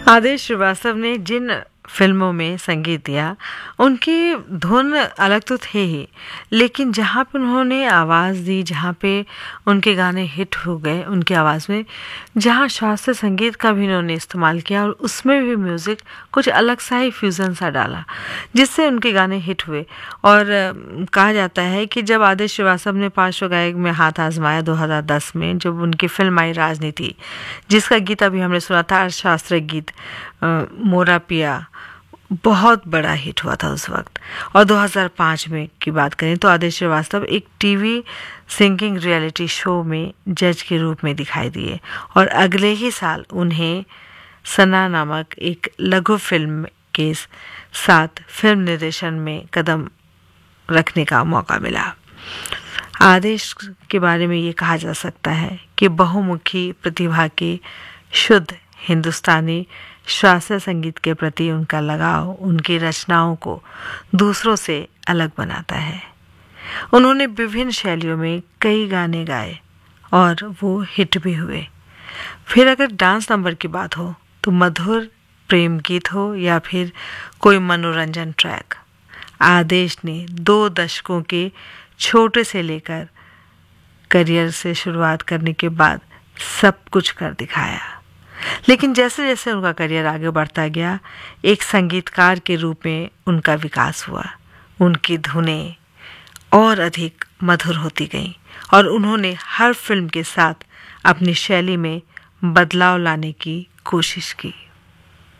आदेश श्रीवास्तव ने जिन फिल्मों में संगीत दिया उनकी धुन अलग तो थे ही, लेकिन जहाँ पे उन्होंने आवाज़ दी, जहाँ पे उनके गाने हिट हो गए उनकी आवाज़ में, जहाँ शास्त्रीय संगीत का भी उन्होंने इस्तेमाल किया और उसमें भी म्यूज़िक कुछ अलग सा ही फ्यूज़न सा डाला, जिससे उनके गाने हिट हुए। और कहा जाता है कि जब आदेश श्रीवास्तव ने पार्श्व गायक में हाथ आजमाया 2010 में, जब उनकी फिल्म आई राजनीति, जिसका गीत अभी हमने सुना था, शास्त्रीय गीत मोरा पिया, बहुत बड़ा हिट हुआ था उस वक्त। और 2005 में की बात करें तो आदेश श्रीवास्तव एक टीवी सिंगिंग रियलिटी शो में जज के रूप में दिखाई दिए और अगले ही साल उन्हें सना नामक एक लघु फिल्म के साथ फिल्म निर्देशन में कदम रखने का मौका मिला। आदेश के बारे में ये कहा जा सकता है कि बहुमुखी प्रतिभा के शुद्ध हिंदुस्तानी शास्त्रीय संगीत के प्रति उनका लगाव उनकी रचनाओं को दूसरों से अलग बनाता है। उन्होंने विभिन्न शैलियों में कई गाने गाए और वो हिट भी हुए। फिर अगर डांस नंबर की बात हो तो मधुर प्रेम गीत हो या फिर कोई मनोरंजन ट्रैक, आदेश ने 2 दशकों के छोटे से लेकर करियर से शुरुआत करने के बाद सब कुछ कर दिखाया। लेकिन जैसे जैसे उनका करियर आगे बढ़ता गया, एक संगीतकार के रूप में उनका विकास हुआ। उनकी धुनें और अधिक मधुर होती गईं और उन्होंने हर फिल्म के साथ अपनी शैली में बदलाव लाने की कोशिश की।